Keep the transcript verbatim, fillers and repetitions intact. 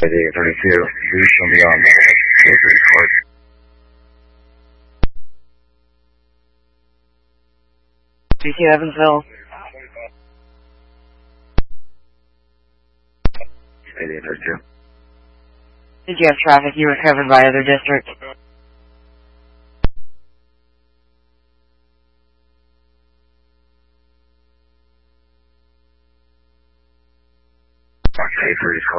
thirty-two, boost from beyond. G T Evansville. eighty-eight thirty-two. Did you have traffic you were covered by other districts? eight thirty,